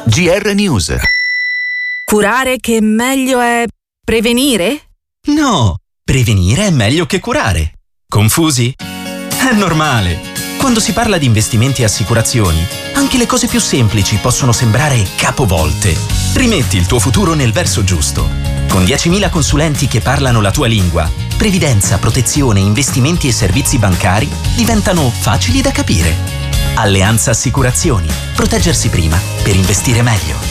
GR News. Curare che meglio è prevenire? No, prevenire è meglio che curare. Confusi? È normale. Quando si parla di investimenti e assicurazioni, anche le cose più semplici possono sembrare capovolte. Rimetti il tuo futuro nel verso giusto. Con 10.000 consulenti che parlano la tua lingua, previdenza, protezione, investimenti e servizi bancari diventano facili da capire. Alleanza Assicurazioni. Proteggersi prima per investire meglio.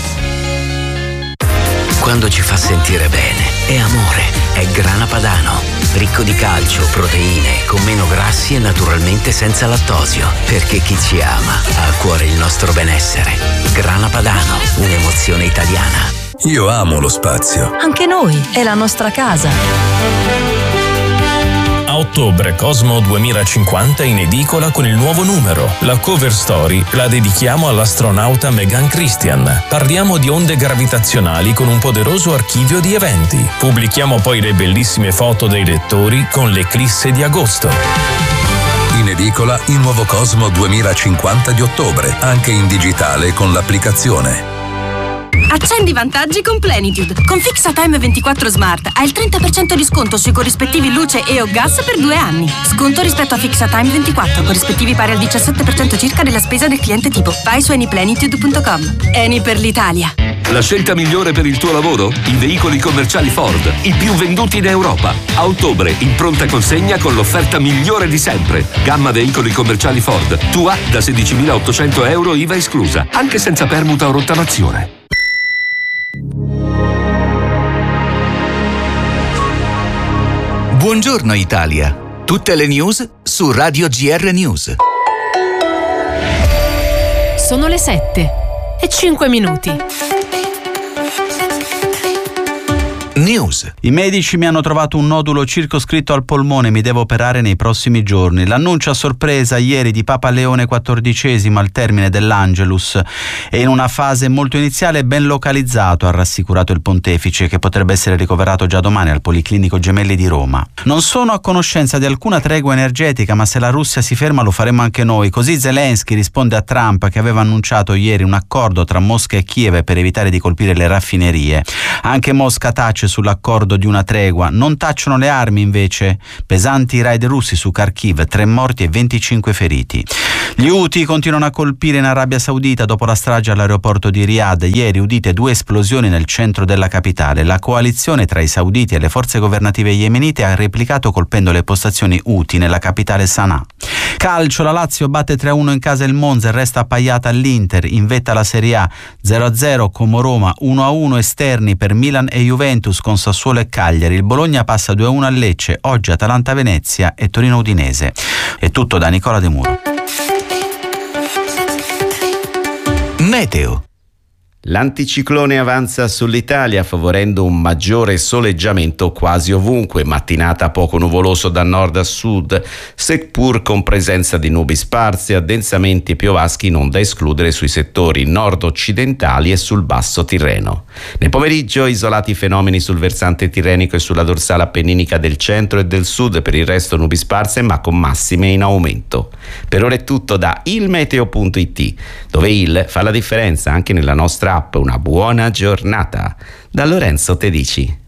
Quando ci fa sentire bene, è amore, è Grana Padano. Ricco di calcio, proteine, con meno grassi e naturalmente senza lattosio. Perché chi ci ama ha a cuore il nostro benessere. Grana Padano, un'emozione italiana. Io amo lo spazio. Anche noi, è la nostra casa. A ottobre Cosmo 2050 in edicola con il nuovo numero. La cover story la dedichiamo all'astronauta Megan Christian. Parliamo di onde gravitazionali con un poderoso archivio di eventi. Pubblichiamo poi le bellissime foto dei lettori con l'eclisse di agosto. In edicola il nuovo Cosmo 2050 di ottobre, anche in digitale con l'applicazione. Accendi vantaggi con Plenitude. Con Fixatime 24 Smart hai il 30% di sconto sui corrispettivi luce e o gas per 2 anni. Sconto rispetto a Fixatime 24, corrispettivi pari al 17% circa della spesa del cliente tipo. Vai su anyplenitude.com. Eni per l'Italia. La scelta migliore per il tuo lavoro? I veicoli commerciali Ford, i più venduti in Europa. A ottobre in pronta consegna con l'offerta migliore di sempre. Gamma veicoli commerciali Ford. Tua da 16.800 euro IVA esclusa, anche senza permuta o rottamazione. Buongiorno Italia. Tutte le news su Radio GR News. Sono le 7:05. News. I medici mi hanno trovato un nodulo circoscritto al polmone, mi devo operare nei prossimi giorni. L'annuncio a sorpresa ieri di Papa Leone XIV al termine dell'Angelus e in una fase molto iniziale ben localizzato, ha rassicurato il pontefice, che potrebbe essere ricoverato già domani al Policlinico Gemelli di Roma. Non sono a conoscenza di alcuna tregua energetica, ma se la Russia si ferma lo faremo anche noi. Così Zelensky risponde a Trump, che aveva annunciato ieri un accordo tra Mosca e Kiev per evitare di colpire le raffinerie. Anche Mosca tace sull'accordo di una tregua, non tacciono le armi invece. Pesanti raid russi su Kharkiv, 3 morti e 25 feriti. Gli Houthi continuano a colpire in Arabia Saudita dopo la strage all'aeroporto di Riyadh. Ieri udite 2 esplosioni nel centro della capitale. La coalizione tra i sauditi e le forze governative yemenite ha replicato colpendo le postazioni Houthi nella capitale Sana'a. Calcio, la Lazio batte 3-1 in casa il Monza e resta appaiata all'Inter. In vetta alla Serie A 0-0 Como Roma, 1-1 esterni per Milan e Juventus con Sassuolo e Cagliari. Il Bologna passa 2-1 a Lecce, oggi Atalanta Venezia e Torino Udinese. È tutto da Nicola De Muro. Meteo. L'anticiclone avanza sull'Italia favorendo un maggiore soleggiamento quasi ovunque, mattinata poco nuvoloso da nord a sud, seppur con presenza di nubi sparse, addensamenti piovaschi non da escludere sui settori nord-occidentali e sul basso Tirreno. Nel pomeriggio isolati fenomeni sul versante tirrenico e sulla dorsale appenninica del centro e del sud, per il resto nubi sparse ma con massime in aumento. Per ora è tutto da ilmeteo.it, dove il fa la differenza anche nella nostra app. Una buona giornata da Lorenzo Tedici.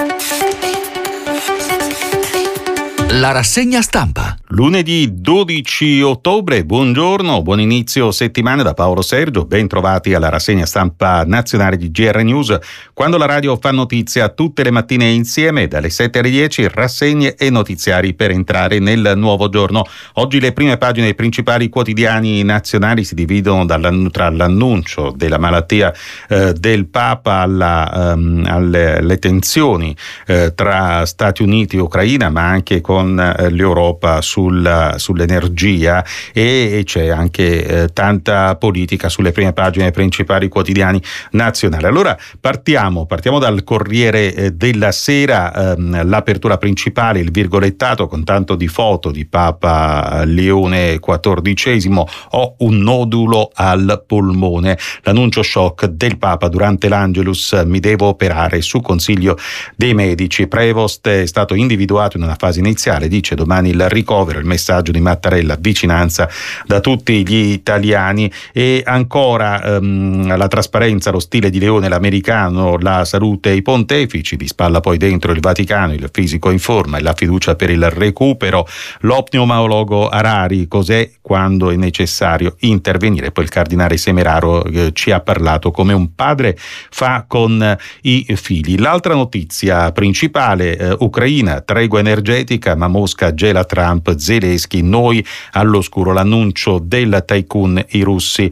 La rassegna stampa. Lunedì 12 ottobre, buongiorno, buon inizio settimana da Paolo Sergio, ben trovati alla rassegna stampa nazionale di GR News, quando la radio fa notizia tutte le mattine insieme, dalle 7 alle 10, rassegne e notiziari per entrare nel nuovo giorno. Oggi le prime pagine dei principali quotidiani nazionali si dividono tra l'annuncio della malattia del Papa alle tensioni tra Stati Uniti e Ucraina, ma anche con l'Europa sull'energia, e c'è anche tanta politica sulle prime pagine dei principali quotidiani nazionali. Allora partiamo dal Corriere della Sera, l'apertura principale, il virgolettato con tanto di foto di Papa Leone XIV: ho un nodulo al polmone, l'annuncio shock del Papa durante l'Angelus, mi devo operare su consiglio dei medici. Prevost è stato individuato in una fase iniziale speciale, dice domani il ricovero, il messaggio di Mattarella, vicinanza da tutti gli italiani. E ancora la trasparenza, lo stile di Leone, l'americano, la salute e i pontefici, di spalla poi dentro il Vaticano, il fisico in forma e la fiducia per il recupero, l'opneumologo Harari, cos'è, quando è necessario intervenire. Poi il cardinale Semeraro ci ha parlato come un padre fa con i figli. L'altra notizia principale, Ucraina, tregua energetica, ma Mosca gela Trump, Zelensky, noi all'oscuro, l'annuncio del tycoon, i russi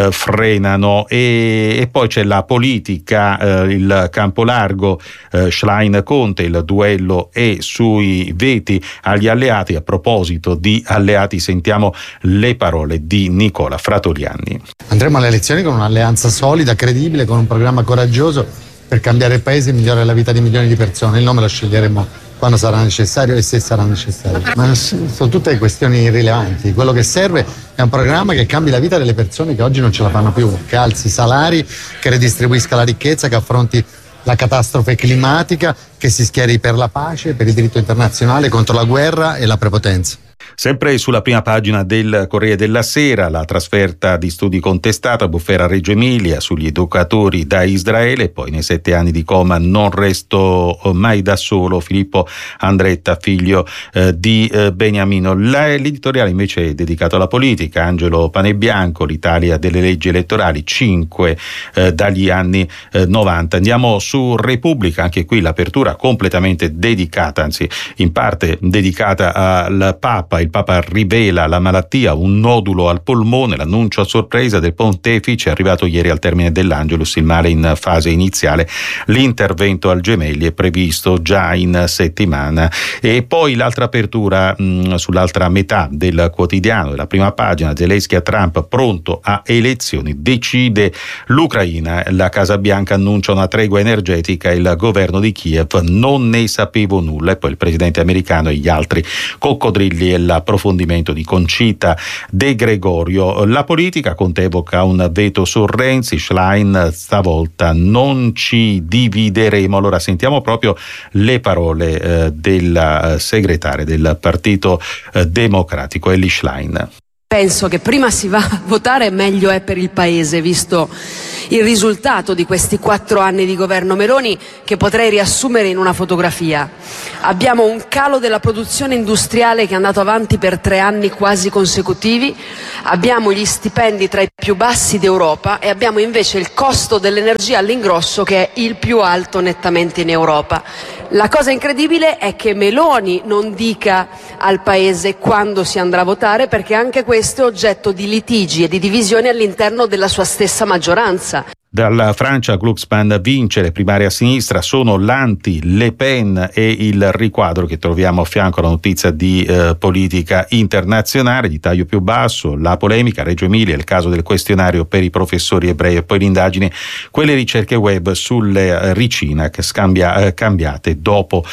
frenano. E poi c'è la politica, il campo largo, Schlein-Conte, il duello è sui veti agli alleati. A proposito di alleati, sentiamo le parole di Nicola Fratoliani. Andremo alle elezioni con un'alleanza solida, credibile, con un programma coraggioso per cambiare il paese e migliorare la vita di milioni di persone. Il nome lo sceglieremo quando sarà necessario e se sarà necessario. Ma sono tutte questioni irrilevanti. Quello che serve è un programma che cambi la vita delle persone che oggi non ce la fanno più, che alzi i salari, che redistribuisca la ricchezza, che affronti la catastrofe climatica, che si schieri per la pace, per il diritto internazionale, contro la guerra e la prepotenza. Sempre sulla prima pagina del Corriere della Sera, la trasferta di studi contestata, Bufera a Reggio Emilia, sugli educatori da Israele. Poi nei 7 anni di coma non resto mai da solo, Filippo Andretta, figlio di Beniamino. L'editoriale invece è dedicato alla politica, Angelo Panebianco, l'Italia delle leggi elettorali, 5 dagli anni 90. Andiamo su Repubblica, anche qui l'apertura completamente dedicata, anzi in parte dedicata al Papa. Il Papa rivela la malattia, un nodulo al polmone, l'annuncio a sorpresa del pontefice, è arrivato ieri al termine dell'Angelus, il male in fase iniziale, l'intervento al Gemelli è previsto già in settimana. E poi l'altra apertura sull'altra metà del quotidiano, della prima pagina, Zelensky a Trump, pronto a elezioni, decide l'Ucraina, la Casa Bianca annuncia una tregua energetica, il governo di Kiev non ne sapevo nulla. E poi il presidente americano e gli altri coccodrilli e l'approfondimento di Concita De Gregorio. La politica, Conte evoca un veto su Renzi, Schlein, stavolta non ci divideremo. Allora sentiamo proprio le parole della segretaria del Partito Democratico, Elly Schlein. Penso che prima si va a votare meglio è per il Paese, visto il risultato di questi 4 anni di governo Meloni, che potrei riassumere in una fotografia. Abbiamo un calo della produzione industriale che è andato avanti per 3 anni quasi consecutivi, abbiamo gli stipendi tra i più bassi d'Europa e abbiamo invece il costo dell'energia all'ingrosso che è il più alto nettamente in Europa. La cosa incredibile è che Meloni non dica al Paese quando si andrà a votare, perché anche questo è oggetto di litigi e di divisioni all'interno della sua stessa maggioranza. Dalla Francia, Glucksmann vince le primarie a sinistra, sono l'anti-Le Pen e il riquadro che troviamo a fianco alla notizia di politica internazionale. Di taglio più basso, la polemica, Reggio Emilia, il caso del questionario per i professori ebrei e poi l'indagine, quelle ricerche web sulle Ricinac cambiate dopo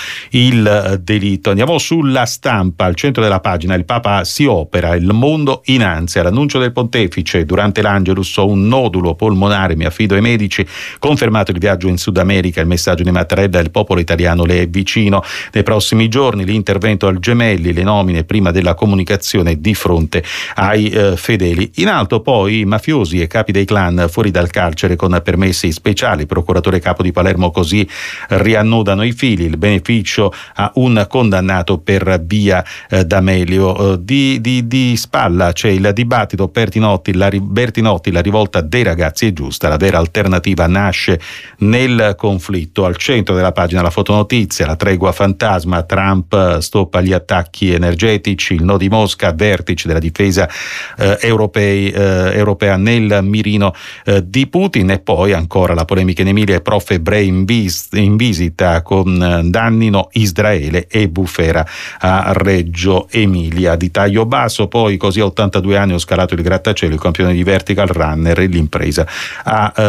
il delitto. Andiamo sulla Stampa, al centro della pagina, il Papa si opera, il mondo in ansia, l'annuncio del pontefice durante l'Angelus, ho un nodulo polmonare, mi affido ai medici, confermato il viaggio in Sud America, il messaggio di Mattarella, il popolo italiano le è vicino. Nei prossimi giorni l'intervento al Gemelli, le nomine prima della comunicazione di fronte ai fedeli. In alto poi mafiosi e capi dei clan fuori dal carcere con permessi speciali, procuratore capo di Palermo così riannodano i fili, il beneficio a un condannato per via D'Amelio. Di spalla c'è il dibattito Bertinotti, la rivolta dei ragazzi è giusta, la vera alternativa nasce nel conflitto. Al centro della pagina la fotonotizia, la tregua fantasma, Trump stoppa gli attacchi energetici, il no di Mosca, vertice della difesa europea nel mirino di Putin. E poi ancora la polemica in Emilia, prof ebrei in visita con Dannino, Israele e Bufera a Reggio Emilia. Di taglio basso poi, così a 82 anni ho scalato il grattacielo, il campione di vertical runner e l'impresa ha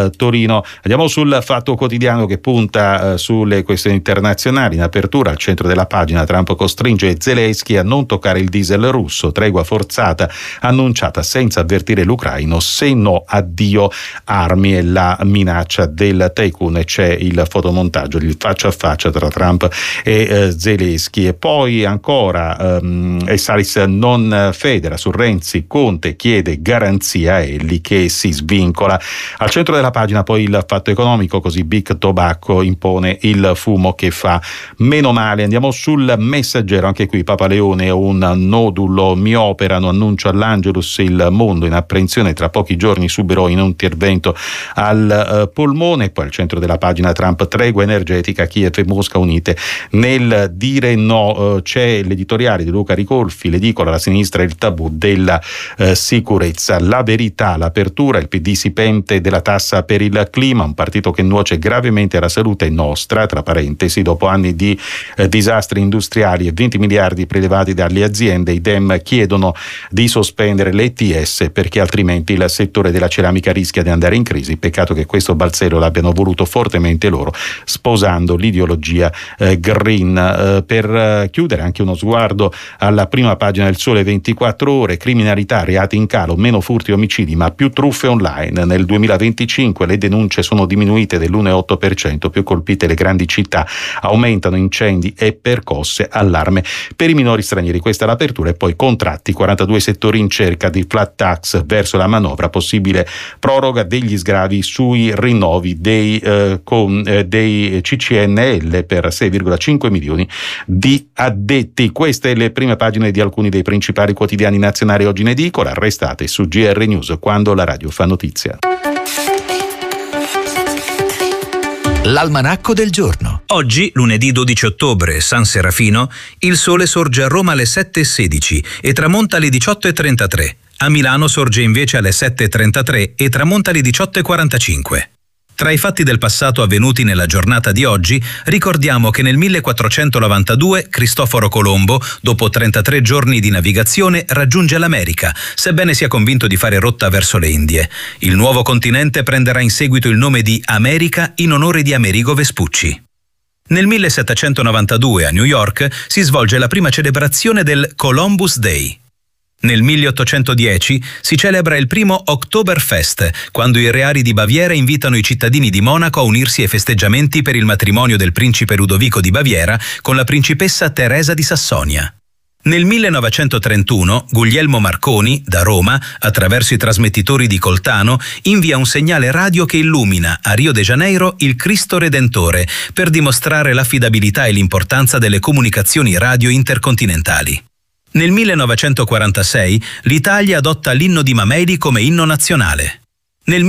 Torino. Andiamo sul Fatto Quotidiano che punta sulle questioni internazionali. In apertura, al centro della pagina, Trump costringe Zelensky a non toccare il diesel russo, tregua forzata annunciata senza avvertire l'ucraino, se no addio armi, e la minaccia del tycoon. E c'è il fotomontaggio, il faccia a faccia tra Trump e Zelensky. E poi ancora Salis non federa su Renzi, Conte chiede garanzia a Elli che si svincola. Al centro della pagina poi il Fatto Economico, così Big Tobacco impone il fumo che fa meno male. Andiamo sul Messaggero, anche qui Papa Leone, un nodulo mi operano, annuncio all'Angelus, il mondo in apprensione, tra pochi giorni subirò un intervento al polmone. Poi al centro della pagina Trump, tregua energetica, Kiev e Mosca unite nel dire no. C'è l'editoriale di Luca Ricolfi, l'edicola, la sinistra e il tabù della sicurezza. La Verità, l'apertura, il PD si pente della tassa per il clima, un partito che nuoce gravemente alla salute nostra, tra parentesi, dopo anni di disastri industriali e 20 miliardi prelevati dalle aziende, i Dem chiedono di sospendere l'ETS perché altrimenti il settore della ceramica rischia di andare in crisi. Peccato che questo balzello l'abbiano voluto fortemente loro, sposando l'ideologia green. Per chiudere, anche uno sguardo alla prima pagina del Sole 24 Ore, criminalità, reati in calo, meno furti e omicidi ma più truffe online. Nel 2025 le denunce sono diminuite dell'1,8%, più colpite le grandi città, aumentano incendi e percosse, allarme per i minori stranieri. Questa è l'apertura. E poi contratti, 42 settori in cerca di flat tax verso la manovra, possibile proroga degli sgravi sui rinnovi dei CCNL per 6,5 milioni di addetti. Queste le prime pagine di alcuni dei principali quotidiani nazionali oggi in edicola. Restate su GR News, quando la radio fa notizia. L'almanacco del giorno. Oggi, lunedì 12 ottobre, San Serafino, il sole sorge a Roma alle 7:16 e tramonta alle 18:33. A Milano sorge invece alle 7:33 e tramonta alle 18:45. Tra i fatti del passato avvenuti nella giornata di oggi, ricordiamo che nel 1492 Cristoforo Colombo, dopo 33 giorni di navigazione, raggiunge l'America, sebbene sia convinto di fare rotta verso le Indie. Il nuovo continente prenderà in seguito il nome di America in onore di Amerigo Vespucci. Nel 1792 a New York si svolge la prima celebrazione del Columbus Day. Nel 1810 si celebra il primo Oktoberfest, quando i reari di Baviera invitano i cittadini di Monaco a unirsi ai festeggiamenti per il matrimonio del principe Ludovico di Baviera con la principessa Teresa di Sassonia. Nel 1931 Guglielmo Marconi, da Roma, attraverso i trasmettitori di Coltano, invia un segnale radio che illumina a Rio de Janeiro il Cristo Redentore per dimostrare l'affidabilità e l'importanza delle comunicazioni radio intercontinentali. Nel 1946 l'Italia adotta l'inno di Mameli come inno nazionale. Nel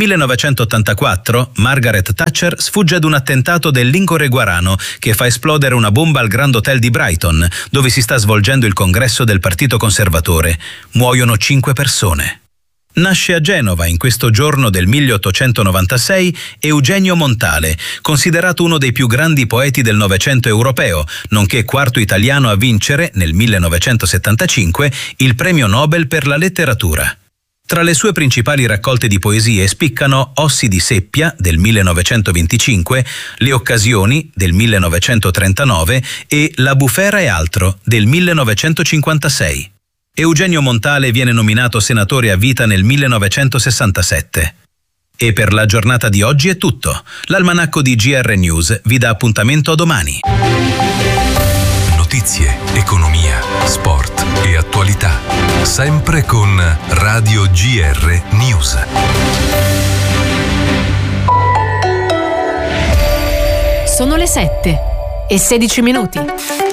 1984 Margaret Thatcher sfugge ad un attentato del Lincore Guarano che fa esplodere una bomba al Grand Hotel di Brighton, dove si sta svolgendo il congresso del Partito Conservatore. Muoiono 5 persone. Nasce a Genova in questo giorno del 1896 Eugenio Montale, considerato uno dei più grandi poeti del Novecento europeo, nonché quarto italiano a vincere, nel 1975, il premio Nobel per la letteratura. Tra le sue principali raccolte di poesie spiccano Ossi di Seppia, del 1925, Le occasioni, del 1939 e La bufera e altro, del 1956. Eugenio Montale viene nominato senatore a vita nel 1967. E per la giornata di oggi è tutto. L'almanacco di GR News vi dà appuntamento a domani. Notizie, economia, sport e attualità. Sempre con Radio GR News. Sono le 7:16.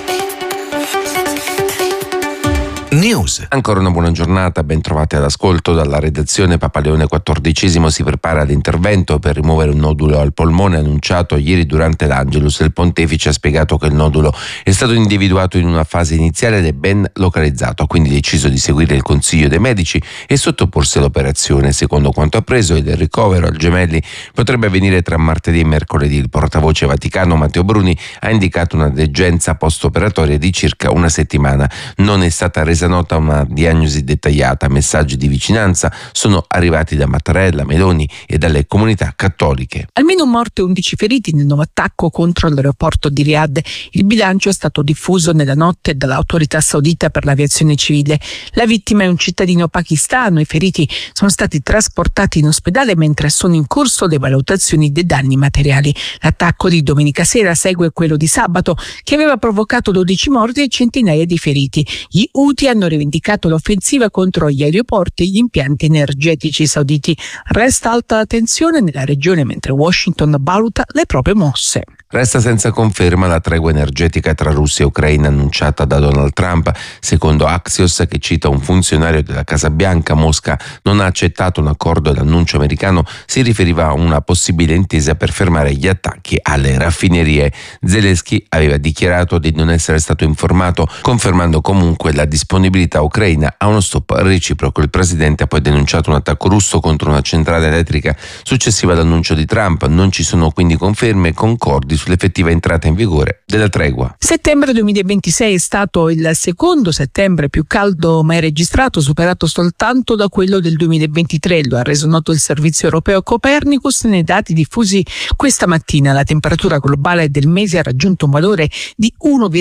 News. Ancora una buona giornata, ben trovati all'ascolto. Dalla redazione Papa Leone XIV si prepara all'intervento per rimuovere un nodulo al polmone annunciato ieri durante l'Angelus. Il pontefice ha spiegato che il nodulo è stato individuato in una fase iniziale ed è ben localizzato, ha quindi deciso di seguire il consiglio dei medici e sottoporsi all'operazione. Secondo quanto appreso, il ricovero al Gemelli potrebbe avvenire tra martedì e mercoledì. Il portavoce vaticano Matteo Bruni ha indicato una degenza post-operatoria di circa una settimana. Non è stata resa nota una diagnosi dettagliata. Messaggi di vicinanza sono arrivati da Mattarella, Meloni e dalle comunità cattoliche. Almeno un morto e 11 feriti nel nuovo attacco contro l'aeroporto di Riyadh. Il bilancio è stato diffuso nella notte dall'autorità saudita per l'aviazione civile. La vittima è un cittadino pakistano. I feriti sono stati trasportati in ospedale mentre sono in corso le valutazioni dei danni materiali. L'attacco di domenica sera segue quello di sabato, che aveva provocato 12 morti e centinaia di feriti. Gli Houthi hanno rivendicato l'offensiva contro gli aeroporti e gli impianti energetici sauditi. Resta alta la tensione nella regione mentre Washington valuta le proprie mosse. Resta senza conferma la tregua energetica tra Russia e Ucraina annunciata da Donald Trump. Secondo Axios, che cita un funzionario della Casa Bianca, Mosca non ha accettato un accordo e l'annuncio americano si riferiva a una possibile intesa per fermare gli attacchi alle raffinerie. Zelensky aveva dichiarato di non essere stato informato, confermando comunque la disponibilità ucraina a uno stop reciproco. Il presidente ha poi denunciato un attacco russo contro una centrale elettrica successiva all'annuncio di Trump. Non ci sono quindi conferme concordi sull'effettiva entrata in vigore della tregua. Settembre 2026 è stato il secondo settembre più caldo mai registrato, superato soltanto da quello del 2023. Lo ha reso noto il servizio europeo Copernicus nei dati diffusi questa mattina. La temperatura globale del mese ha raggiunto un valore di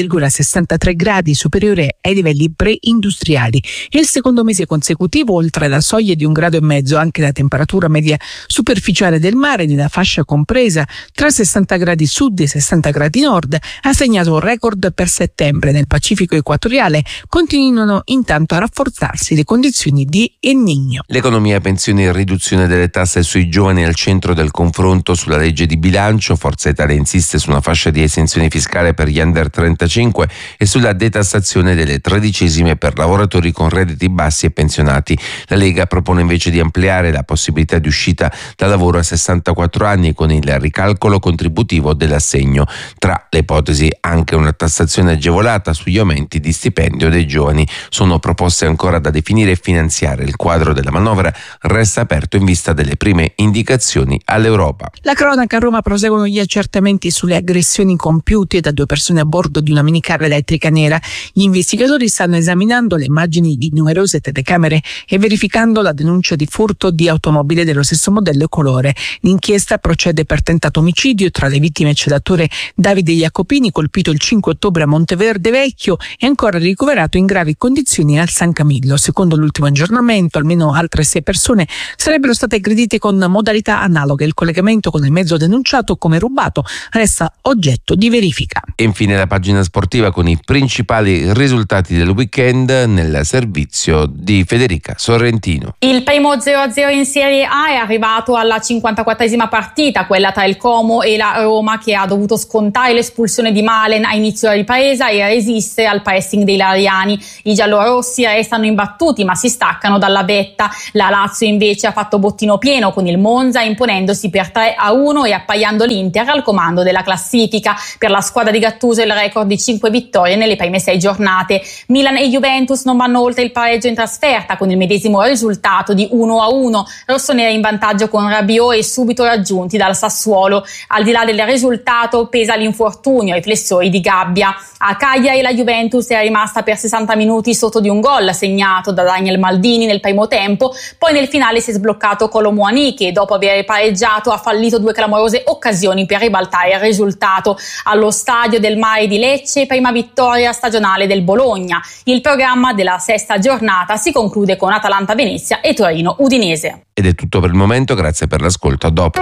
1,63 gradi, superiore ai livelli pre-industriali. È il secondo mese consecutivo oltre la soglia di 1,5 gradi. Anche la temperatura media superficiale del mare, nella fascia compresa tra 60 gradi sud e 60 gradi nord, ha segnato un record per settembre. Nel Pacifico equatoriale continuano intanto a rafforzarsi le condizioni di El Niño. L'economia, pensioni e riduzione delle tasse sui giovani al centro del confronto sulla legge di bilancio. Forza Italia insiste su una fascia di esenzione fiscale per gli under 35 e sulla detassazione delle tredicesime per lavoratori con redditi bassi e pensionati. La Lega propone invece di ampliare la possibilità di uscita da lavoro a 64 anni con il ricalcolo contributivo dell'assegno. Tra le ipotesi anche una tassazione agevolata sugli aumenti di stipendio dei giovani. Sono proposte ancora da definire e finanziare. Il quadro della manovra resta aperto in vista delle prime indicazioni all'Europa. La cronaca: a Roma proseguono gli accertamenti sulle aggressioni compiute da 2 persone a bordo di una minicar elettrica nera. Gli investigatori stanno esaminando le immagini di numerose telecamere e verificando la denuncia di furto di automobile dello stesso modello e colore. L'inchiesta procede per tentato omicidio. Tra le vittime c'è l'attore Davide Jacopini, colpito il 5 ottobre a Monteverde Vecchio e ancora ricoverato in gravi condizioni al San Camillo. Secondo l'ultimo aggiornamento, almeno altre 6 persone sarebbero state aggredite con modalità analoghe. Il collegamento con il mezzo denunciato come rubato resta oggetto di verifica. E infine la pagina sportiva con i principali risultati del weekend nel servizio di Federica Sorrentino. Il primo 0-0 in Serie A è arrivato alla 54esima partita, quella tra il Como e la Roma, che ha dovuto scontare l'espulsione di Malen a inizio di ripresa e resistere al pressing dei lariani. I giallorossi restano imbattuti ma si staccano dalla vetta. La Lazio invece ha fatto bottino pieno con il Monza, imponendosi per 3-1 e appaiando l'Inter al comando della classifica. Per la squadra di Gattuso il record di 5 vittorie nelle prime 6 giornate. Milan e Juventus non vanno oltre il pareggio in trasferta con il medesimo risultato di 1-1. Rossoneri in vantaggio con Rabiot e subito raggiunti dal Sassuolo. Al di là del risultato pesa l'infortunio ai flessori di gabbia. A Cagliari la Juventus è rimasta per 60 minuti sotto di un gol segnato da Daniel Maldini nel primo tempo, poi nel finale si è sbloccato Kolo Muani, che dopo aver pareggiato ha fallito 2 clamorose occasioni per ribaltare il risultato. Allo Stadio del Mare di Lecce, prima vittoria stagionale del Bologna. Il programma della 6ª giornata si conclude con Atalanta Venezia e Torino Udinese. Ed è tutto per il momento, grazie per l'ascolto, a dopo.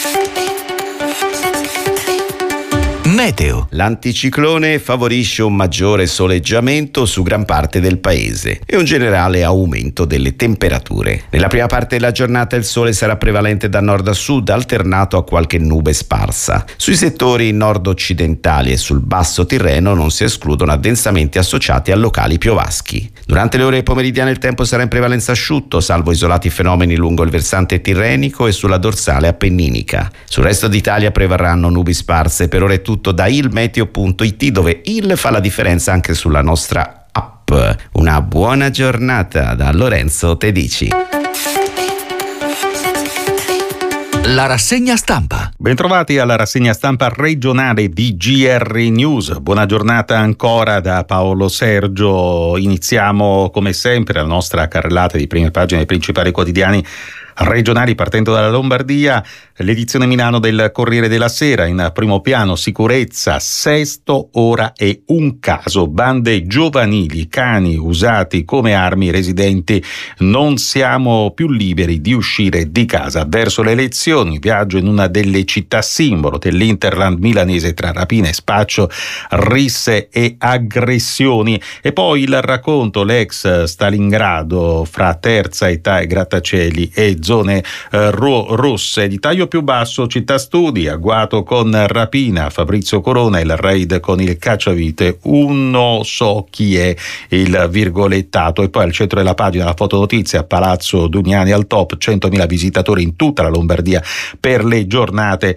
Meteo. L'anticiclone favorisce un maggiore soleggiamento su gran parte del paese e un generale aumento delle temperature. Nella prima parte della giornata il sole sarà prevalente da nord a sud, alternato a qualche nube sparsa. Sui settori nord-occidentali e sul basso Tirreno non si escludono addensamenti associati a locali piovaschi. Durante le ore pomeridiane il tempo sarà in prevalenza asciutto, salvo isolati fenomeni lungo il versante tirrenico e sulla dorsale appenninica. Sul resto d'Italia prevarranno nubi sparse. Per ora è tutto da ilmeteo.it, dove il fa la differenza anche sulla nostra app. Una buona giornata da Lorenzo Tedici. La rassegna stampa. Bentrovati alla rassegna stampa regionale di GR News. Buona giornata ancora da Paolo Sergio. Iniziamo come sempre la nostra carrellata di prime pagine dei principali quotidiani regionali, partendo dalla Lombardia. L'edizione Milano del Corriere della Sera, in primo piano sicurezza, Sesto, ora è un caso, bande giovanili, cani usati come armi, residenti, non siamo più liberi di uscire di casa. Verso le elezioni, viaggio in una delle città simbolo dell'Interland milanese tra rapine e spaccio, risse e aggressioni. E poi il racconto, l'ex Stalingrado fra terza età e grattacieli e zone rosse. Di taglio più basso, città studi, agguato con rapina, Fabrizio Corona, il raid con il cacciavite, uno so chi è, il virgolettato. E poi al centro della pagina la fotonotizia, Palazzo Dugnani al top, 100.000 visitatori in tutta la Lombardia per le giornate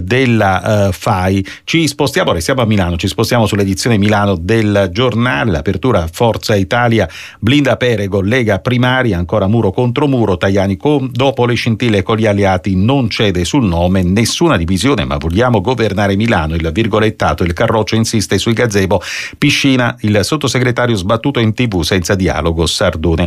della FAI. Ci spostiamo, restiamo a Milano, ci spostiamo sull'edizione Milano del giornale. L'apertura, Forza Italia blinda Perego, Lega primaria, ancora muro contro muro, Tajani dopo le scintille con gli alleati non cede sul nome, nessuna divisione ma vogliamo governare Milano, il virgolettato, il Carroccio insiste sui gazebo, piscina, il sottosegretario sbattuto in TV senza dialogo, Sardone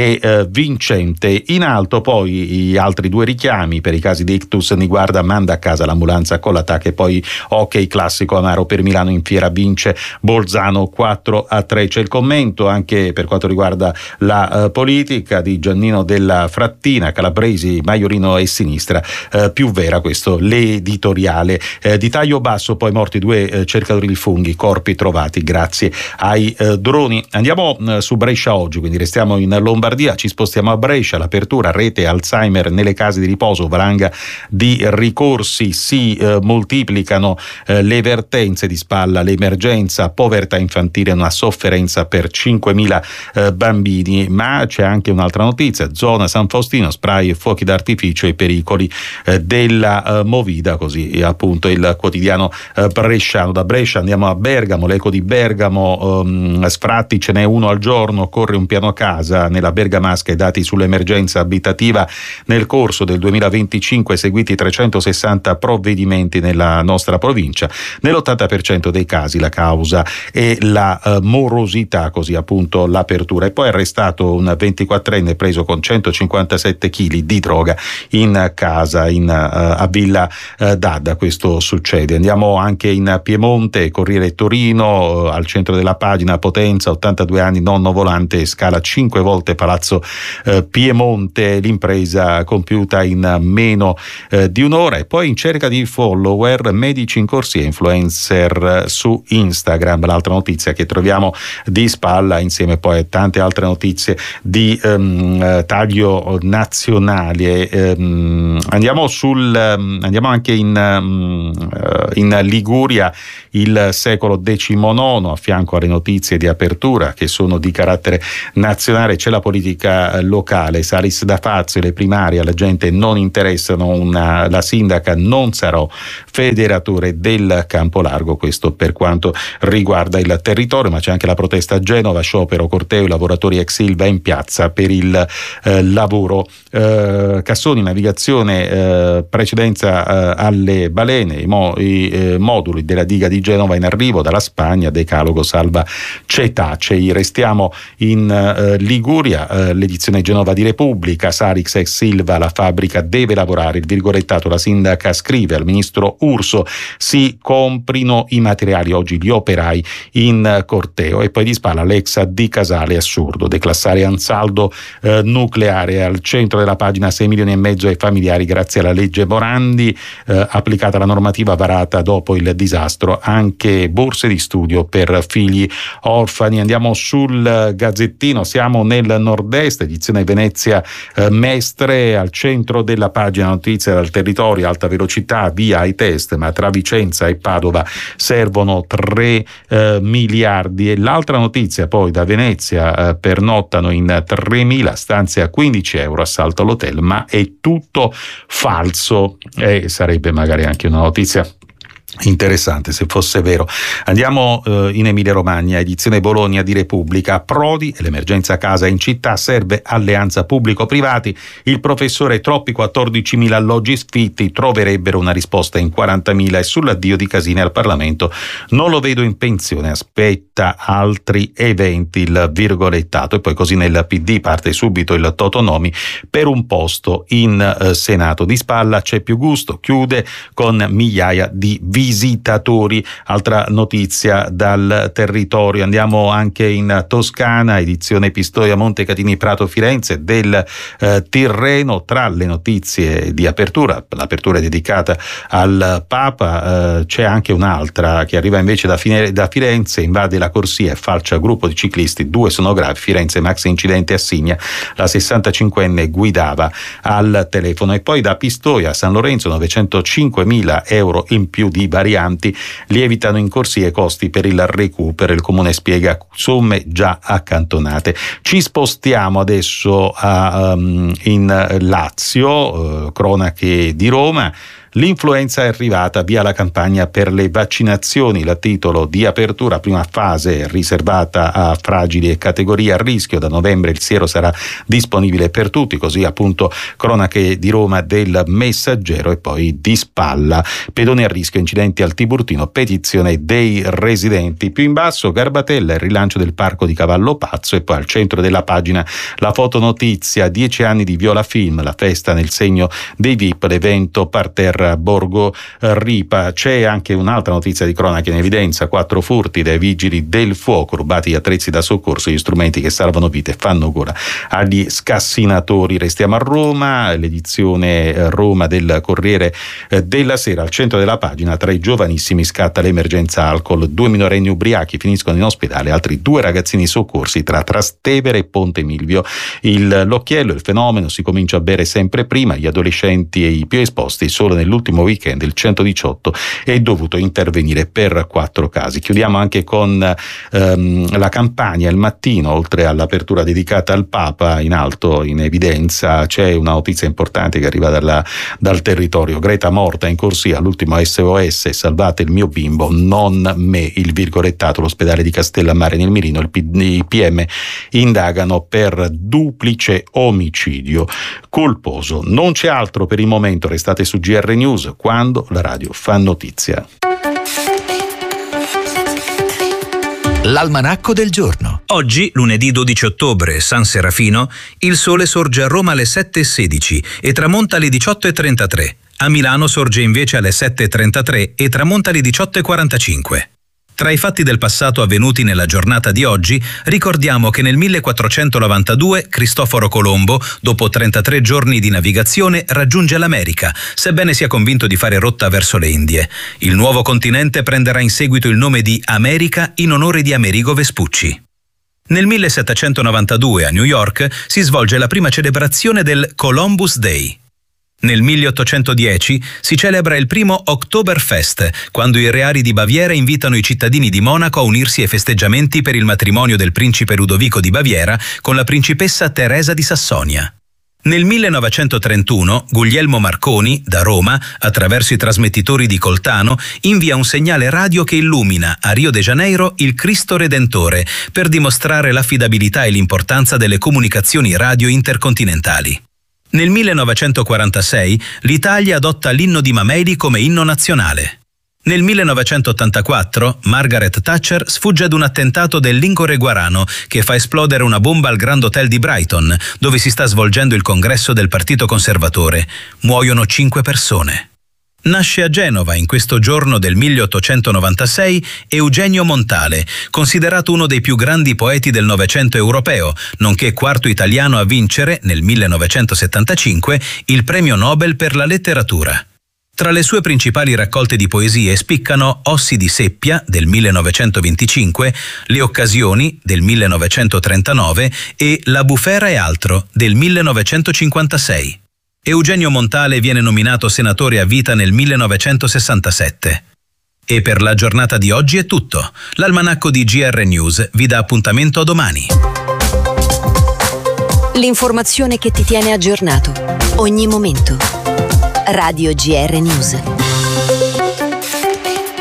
e Vincente. In alto poi gli altri due richiami per i casi di ictus, Niguarda manda a casa l'ambulanza con l'attacco e poi hockey classico amaro per Milano in fiera, vince Bolzano 4-3. C'è il commento anche per quanto riguarda la politica di Giannino della Frattina, Calabresi, Maiorino e sinistra, più vera questo l'editoriale. Di taglio basso poi morti due cercatori di funghi, corpi trovati grazie ai droni. Andiamo su Brescia oggi, quindi restiamo in Lombardia, ci spostiamo a Brescia. L'apertura, rete Alzheimer nelle case di riposo, valanga di ricorsi, si moltiplicano le vertenze, di spalla l'emergenza, povertà infantile, una sofferenza per 5.000 bambini. Ma c'è anche un'altra notizia, zona San Faustino, spray e fuochi d'artificio e pericoli della movida, così appunto il quotidiano bresciano. Da Brescia andiamo a Bergamo, l'eco di Bergamo, sfratti ce n'è uno al giorno, corre un piano casa nella bergamasca, i dati sull'emergenza abitativa nel corso del 2025 seguiti 360 provvedimenti nella nostra provincia, nell'80% dei casi la causa è la morosità, così appunto l'apertura. E poi è arrestato un 24enne preso con 157 kg di droga in casa a Villa d'Adda. Questo succede. Andiamo anche in Piemonte, Corriere Torino, al centro della pagina, Potenza, 82 anni, nonno volante, scala 5 volte Palazzo Piemonte, l'impresa compiuta in meno di un'ora. E poi in cerca di follower, medici in corsia, influencer su Instagram, l'altra notizia che troviamo di spalla, insieme poi a tante altre notizie di taglio nazionale. Andiamo anche in Liguria, il secolo XIX, a fianco alle notizie di apertura che sono di carattere nazionale c'è la politica locale. Saris da Fazio, le primarie alla gente non interessano, la sindaca non sarà federatore del Campolargo, questo per quanto riguarda il territorio. Ma c'è anche la protesta a Genova, sciopero, corteo, i lavoratori ex Ilva in piazza per il lavoro. Cassoni, navigazione, precedenza alle balene, i moduli della diga di Genova in arrivo dalla Spagna, decalogo salva cetacei. Restiamo in Liguria, l'edizione Genova di Repubblica, Sarix ex Silva, la fabbrica deve lavorare, il virgolettato, la sindaca scrive al ministro Urso, si comprino i materiali, oggi gli operai in corteo. E poi di spalla l'ex di Casale, assurdo, declassare Ansaldo nucleare. Al centro della pagina 6 milioni e mezzo ai familiari grazie alla legge Morandi, applicata la normativa varata dopo il disastro, anche borse di studio per figli orfani. Andiamo sul Gazzettino, siamo nel nord-est, edizione Venezia Mestre, al centro della pagina notizia dal territorio, alta velocità, via ai test, ma tra Vicenza e Padova servono 3 miliardi. E l'altra notizia poi da Venezia, pernottano in 3.000, stanze a 15 euro, assalto all'hotel, ma è tutto falso. E sarebbe magari anche una notizia Interessante se fosse vero. Andiamo in Emilia Romagna, edizione Bologna di Repubblica. Prodi e l'emergenza casa in città, serve alleanza pubblico-privati. Il professore: troppi 14.000 alloggi sfitti, troverebbero una risposta in 40.000. E sull'addio di Casini al Parlamento: non lo vedo in pensione, aspetta altri eventi, il virgolettato. E poi così nel PD parte subito il Totonomi per un posto in Senato. Di spalla c'è più gusto, chiude con migliaia di visitatori. Altra notizia dal territorio, andiamo anche in Toscana, edizione Pistoia, Montecatini, Prato, Firenze, del Tirreno. Tra le notizie di apertura, l'apertura è dedicata al Papa, c'è anche un'altra che arriva invece da Firenze, invade la corsia e falcia gruppo di ciclisti, 2 sono gravi, Firenze maxi incidente a Signa, la 65enne guidava al telefono. E poi da Pistoia a San Lorenzo, 905.000 euro in più di varianti, lievitano in corsia i costi per il recupero, il comune spiega somme già accantonate. Ci spostiamo adesso in Lazio, cronache di Roma. L'influenza è arrivata, via la campagna per le vaccinazioni. Il titolo di apertura: prima fase riservata a fragili e categorie a rischio, da novembre il siero sarà disponibile per tutti, così appunto cronache di Roma del Messaggero. E poi di spalla: pedoni a rischio, incidenti al Tiburtino, petizione dei residenti. Più in basso Garbatella, il rilancio del parco di Cavallo Pazzo. E poi al centro della pagina la fotonotizia: 10 anni di Viola Film, la festa nel segno dei VIP, l'evento parterre Borgo Ripa. C'è anche un'altra notizia di cronaca in evidenza: 4 furti dai vigili del fuoco, rubati gli attrezzi da soccorso, gli strumenti che salvano vite, fanno gola agli scassinatori. Restiamo a Roma, l'edizione Roma del Corriere della Sera, al centro della pagina: tra i giovanissimi scatta l'emergenza alcol, 2 minorenni ubriachi finiscono in ospedale, altri 2 ragazzini soccorsi tra Trastevere e Ponte Milvio. L'occhiello, il fenomeno: si comincia a bere sempre prima, gli adolescenti e i più esposti. Solo nell'ultimo weekend il 118 è dovuto intervenire per 4 casi. Chiudiamo anche con la Campania, il Mattino. Oltre all'apertura dedicata al Papa, in alto in evidenza c'è una notizia importante che arriva dal territorio: Greta morta in corsia, l'ultimo SOS, salvate il mio bimbo, non me, il virgolettato. L'ospedale di Castellammare nel Mirino, i PM indagano per duplice omicidio colposo. Non c'è altro per il momento, restate su GR News, quando la radio fa notizia. L'almanacco del giorno. Oggi, lunedì 12 ottobre, San Serafino, il sole sorge a Roma alle 7:16 e tramonta alle 18:33. A Milano sorge invece alle 7:33 e tramonta alle 18:45. Tra i fatti del passato avvenuti nella giornata di oggi, ricordiamo che nel 1492 Cristoforo Colombo, dopo 33 giorni di navigazione, raggiunge l'America, sebbene sia convinto di fare rotta verso le Indie. Il nuovo continente prenderà in seguito il nome di America in onore di Amerigo Vespucci. Nel 1792 a New York si svolge la prima celebrazione del Columbus Day. Nel 1810 si celebra il primo Oktoberfest, quando i reari di Baviera invitano i cittadini di Monaco a unirsi ai festeggiamenti per il matrimonio del principe Ludovico di Baviera con la principessa Teresa di Sassonia. Nel 1931 Guglielmo Marconi, da Roma, attraverso i trasmettitori di Coltano, invia un segnale radio che illumina a Rio de Janeiro il Cristo Redentore per dimostrare l'affidabilità e l'importanza delle comunicazioni radio intercontinentali. Nel 1946 l'Italia adotta l'inno di Mameli come inno nazionale. Nel 1984 Margaret Thatcher sfugge ad un attentato del Lincore Guarano che fa esplodere una bomba al Grand Hotel di Brighton, dove si sta svolgendo il congresso del Partito Conservatore. Muoiono 5 persone. Nasce a Genova in questo giorno del 1896 Eugenio Montale, considerato uno dei più grandi poeti del Novecento europeo, nonché quarto italiano a vincere, nel 1975, il premio Nobel per la letteratura. Tra le sue principali raccolte di poesie spiccano Ossi di Seppia, del 1925, Le occasioni, del 1939 e La bufera e altro, del 1956. Eugenio Montale viene nominato senatore a vita nel 1967. E per la giornata di oggi è tutto. L'almanacco di GR News vi dà appuntamento a domani. L'informazione che ti tiene aggiornato. Ogni momento. Radio GR News.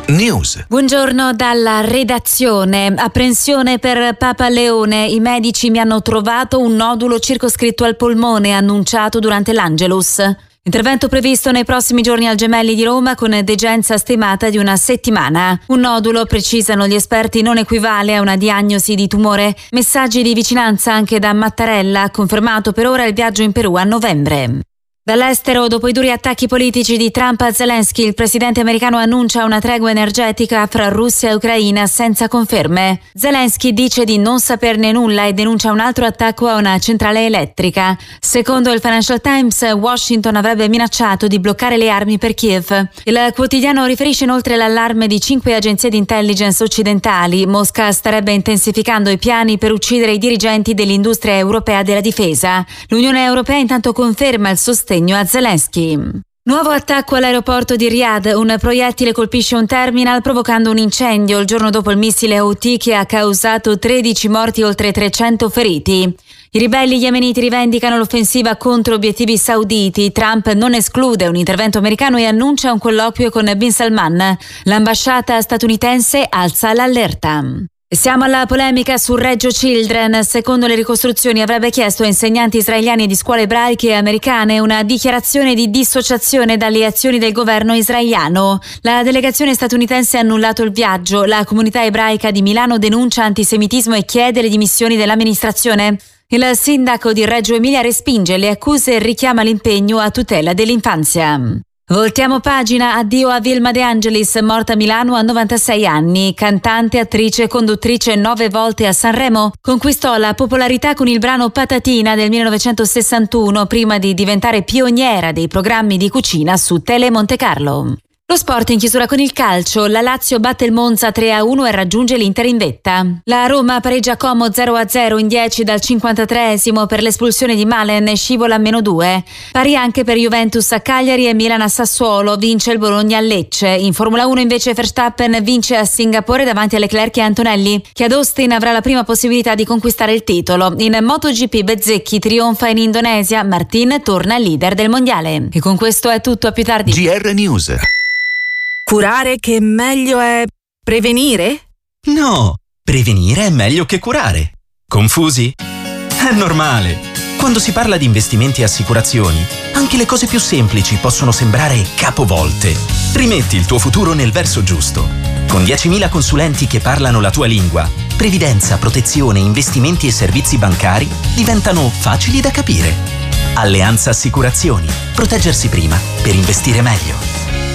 News. Buongiorno dalla redazione. Apprensione per Papa Leone. I medici mi hanno trovato un nodulo circoscritto al polmone, annunciato durante l'Angelus. Intervento previsto nei prossimi giorni al Gemelli di Roma con degenza stimata di una settimana. Un nodulo, precisano gli esperti, non equivale a una diagnosi di tumore. Messaggi di vicinanza anche da Mattarella, confermato per ora il viaggio in Perù a novembre. Dall'estero, dopo i duri attacchi politici di Trump a Zelensky, il presidente americano annuncia una tregua energetica fra Russia e Ucraina senza conferme. Zelensky dice di non saperne nulla e denuncia un altro attacco a una centrale elettrica. Secondo il Financial Times, Washington avrebbe minacciato di bloccare le armi per Kiev. Il quotidiano riferisce inoltre l'allarme di 5 agenzie di intelligence occidentali. Mosca starebbe intensificando i piani per uccidere i dirigenti dell'industria europea della difesa. L'Unione Europea intanto conferma il sostegno a Zelensky. Nuovo attacco all'aeroporto di Riyadh. Un proiettile colpisce un terminal provocando un incendio il giorno dopo il missile Houthi che ha causato 13 morti e oltre 300 feriti. I ribelli yemeniti rivendicano l'offensiva contro obiettivi sauditi. Trump non esclude un intervento americano e annuncia un colloquio con Bin Salman. L'ambasciata statunitense alza l'allerta. Siamo alla polemica su Reggio Children. Secondo le ricostruzioni avrebbe chiesto a insegnanti israeliani di scuole ebraiche e americane una dichiarazione di dissociazione dalle azioni del governo israeliano. La delegazione statunitense ha annullato il viaggio. La comunità ebraica di Milano denuncia antisemitismo e chiede le dimissioni dell'amministrazione. Il sindaco di Reggio Emilia respinge le accuse e richiama l'impegno a tutela dell'infanzia. Voltiamo pagina, addio a Vilma De Angelis, morta a Milano a 96 anni. Cantante, attrice e conduttrice 9 volte a Sanremo, conquistò la popolarità con il brano Patatina del 1961 prima di diventare pioniera dei programmi di cucina su Tele Monte Carlo. Lo sport in chiusura con il calcio. La Lazio batte il Monza 3-1 e raggiunge l'Inter in vetta. La Roma pareggia Como 0-0 in 10 dal 53esimo per l'espulsione di Malen e scivola a -2. Pari anche per Juventus a Cagliari e Milan a Sassuolo. Vince il Bologna a Lecce. In Formula 1 invece Verstappen vince a Singapore davanti a Leclerc e Antonelli, che ad Austin avrà la prima possibilità di conquistare il titolo. In MotoGP Bezzecchi trionfa in Indonesia. Martin torna leader del mondiale. E con questo è tutto, a più tardi. GR News. Curare che meglio è prevenire? No, prevenire è meglio che curare. Confusi? È normale. Quando si parla di investimenti e assicurazioni, anche le cose più semplici possono sembrare capovolte. Rimetti il tuo futuro nel verso giusto. Con 10.000 consulenti che parlano la tua lingua, previdenza, protezione, investimenti e servizi bancari diventano facili da capire. Alleanza Assicurazioni. Proteggersi prima per investire meglio.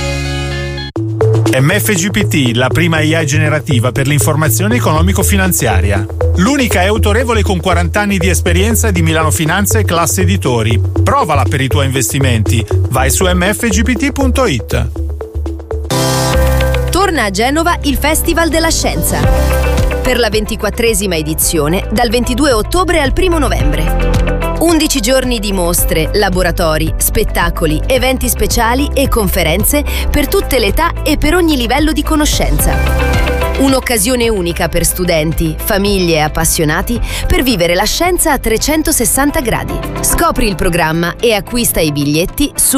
MFGPT, la prima AI generativa per l'informazione economico-finanziaria. L'unica è autorevole con 40 anni di esperienza di Milano Finanza e Classe Editori. Provala per i tuoi investimenti. Vai su mfgpt.it. Torna a Genova il Festival della Scienza. Per la 24esima edizione, dal 22 ottobre al 1 novembre. 11 giorni di mostre, laboratori, spettacoli, eventi speciali e conferenze per tutte le età e per ogni livello di conoscenza. Un'occasione unica per studenti, famiglie e appassionati per vivere la scienza a 360 gradi. Scopri il programma e acquista i biglietti su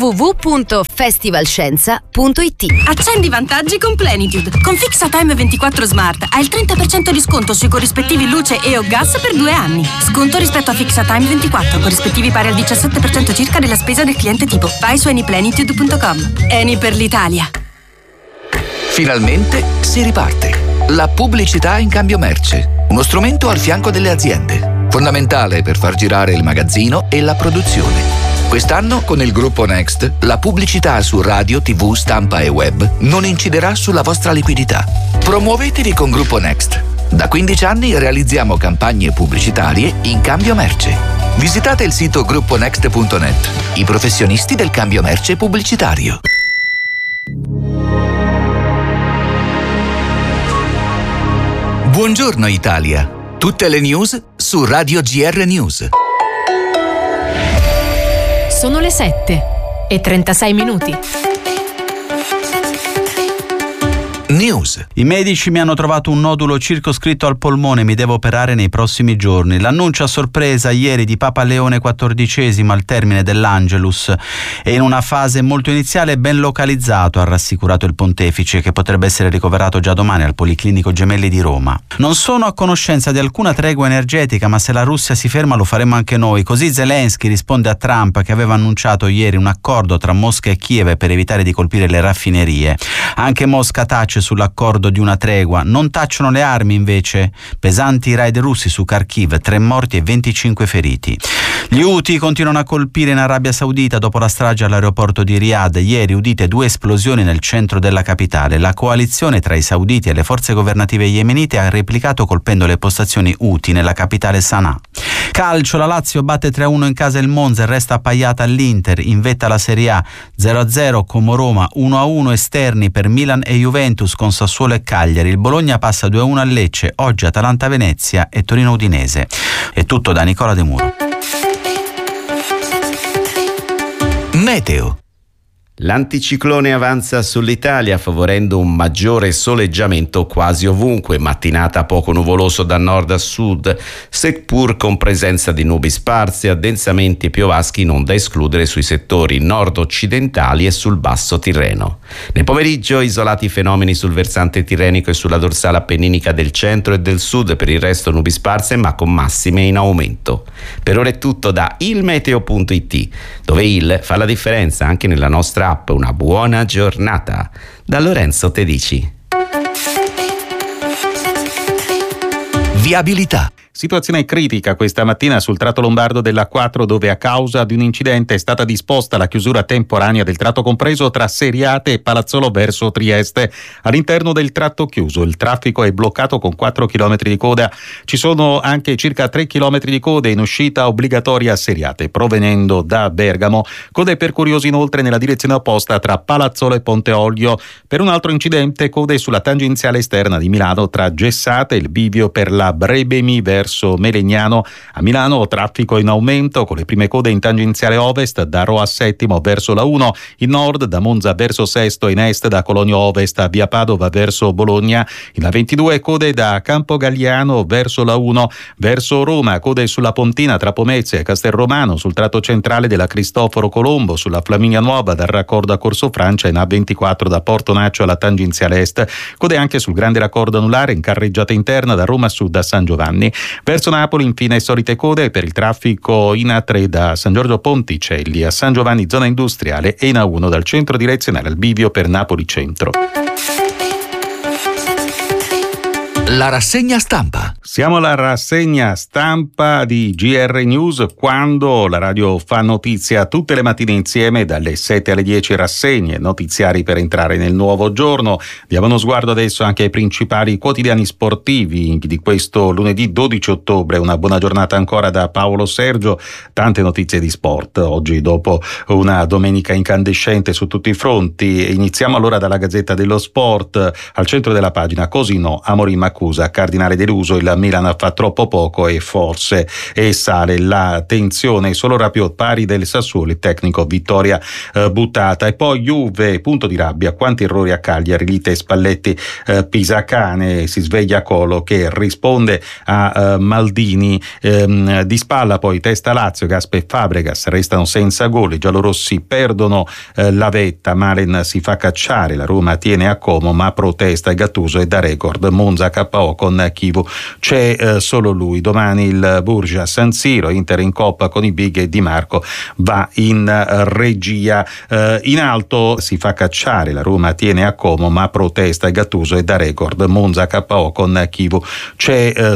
www.festivalscienza.it. Accendi i vantaggi con Plenitude. Con Fixatime 24 Smart hai il 30% di sconto sui corrispettivi luce e o gas per 2 anni. Sconto rispetto a Fixatime 24, corrispettivi pari al 17% circa della spesa del cliente tipo. Vai su anyplenitude.com. Eni per l'Italia. Finalmente si riparte. La pubblicità in cambio merce. Uno strumento al fianco delle aziende. Fondamentale per far girare il magazzino e la produzione. Quest'anno con il gruppo Next la pubblicità su radio, tv, stampa e web non inciderà sulla vostra liquidità. Promuovetevi con Gruppo Next. Da 15 anni realizziamo campagne pubblicitarie in cambio merce. Visitate il sito grupponext.net. I professionisti del cambio merce pubblicitario. Buongiorno Italia. Tutte le news su Radio GR News. Sono le 7:36. News. I medici mi hanno trovato un nodulo circoscritto al polmone, mi devo operare nei prossimi giorni. L'annuncio a sorpresa ieri di Papa Leone XIV al termine dell'Angelus e in una fase molto iniziale ben localizzato, ha rassicurato il pontefice, che potrebbe essere ricoverato già domani al Policlinico Gemelli di Roma. Non sono a conoscenza di alcuna tregua energetica, ma se la Russia si ferma lo faremo anche noi. Così Zelensky risponde a Trump, che aveva annunciato ieri un accordo tra Mosca e Kiev per evitare di colpire le raffinerie. Anche Mosca tace sull'accordo di una tregua, non tacciono le armi invece. Pesanti raid russi su Kharkiv, 3 morti e 25 feriti. Gli Houthi continuano a colpire in Arabia Saudita dopo la strage all'aeroporto di Riyadh. Ieri udite 2 esplosioni nel centro della capitale. La coalizione tra i sauditi e le forze governative yemenite ha replicato colpendo le postazioni Houthi nella capitale Sana'a. Calcio, la Lazio batte 3-1 in casa il Monza e resta appaiata all'Inter. In vetta alla Serie A, 0-0 Como Roma, 1-1 esterni per Milan e Juventus con Sassuolo e Cagliari. Il Bologna passa 2-1 a Lecce, oggi Atalanta Venezia e Torino Udinese. È tutto da Nicola De Muro. Meteo. L'anticiclone avanza sull'Italia favorendo un maggiore soleggiamento quasi ovunque, mattinata poco nuvoloso da nord a sud, seppur con presenza di nubi sparse, addensamenti e piovaschi non da escludere sui settori nord-occidentali e sul basso Tirreno. Nel pomeriggio isolati fenomeni sul versante tirrenico e sulla dorsale appenninica del centro e del sud, per il resto nubi sparse ma con massime in aumento. Per ora è tutto da ilmeteo.it, dove il fa la differenza anche nella nostra app. Una buona giornata da Lorenzo Tedici. Viabilità. Situazione critica questa mattina sul tratto lombardo della A4, dove a causa di un incidente è stata disposta la chiusura temporanea del tratto compreso tra Seriate e Palazzolo verso Trieste. All'interno del tratto chiuso il traffico è bloccato con 4 km di coda. Ci sono anche circa 3 km di code in uscita obbligatoria a Seriate provenendo da Bergamo. Code per curiosi inoltre nella direzione opposta tra Palazzolo e Ponte Olio. Per un altro incidente, code sulla tangenziale esterna di Milano tra Gessate e il bivio per la Brebemi verso Melegnano. A Milano traffico in aumento con le prime code in tangenziale ovest da Rho a Settimo verso la 1, in nord da Monza verso Sesto, in est da Colonio Ovest a Via Padova verso Bologna. In A22 code da Campo Galliano verso la 1, verso Roma code sulla Pontina tra Pomezia e Castelromano, sul tratto centrale della Cristoforo Colombo, sulla Flaminia Nuova dal raccordo a Corso Francia, in A24 da Porto Naccio alla tangenziale est. Code anche sul grande raccordo anulare in carreggiata interna da Roma Sud a San Giovanni. Verso Napoli infine solite code per il traffico in A3 da San Giorgio Ponticelli a San Giovanni zona industriale e in A1 dal centro direzionale al bivio per Napoli Centro. La rassegna stampa. Siamo alla rassegna stampa di GR News, quando la radio fa notizia tutte le mattine insieme dalle 7 alle 10, rassegne notiziari per entrare nel nuovo giorno. Diamo uno sguardo adesso anche ai principali quotidiani sportivi di questo lunedì 12 ottobre. Una buona giornata ancora da Paolo Sergio, tante notizie di sport oggi dopo una domenica incandescente su tutti i fronti. Iniziamo allora dalla Gazzetta dello Sport. Al centro della pagina: così no, Amorim accusa Cardinale deluso, il Milan fa troppo poco e forse sale la tensione. Solo Rabiot pari del Sassuolo, il tecnico vittoria buttata. E poi Juve, punto di rabbia, quanti errori a Cagliari, lite Spalletti Pisacane, si sveglia Colo che risponde a Maldini. Di spalla poi testa Lazio, Gaspe e Fabregas restano senza gol, i giallorossi perdono la vetta, Malen si fa cacciare, la Roma tiene a Como ma protesta Gattuso e da record Monza KO con Chivu. C'è solo lui. Domani il Bourges a San Siro, Inter in Coppa con i big e Di Marco va in regia. In alto si fa cacciare, la Roma tiene a Como ma protesta Gattuso e da record Monza KO con Chivu. C'è